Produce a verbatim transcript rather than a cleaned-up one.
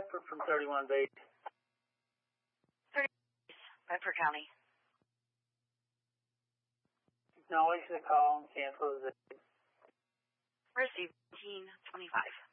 Bedford from thirty-one B. Bedford County. Acknowledge the call and cancel the Received eighteen twenty-five.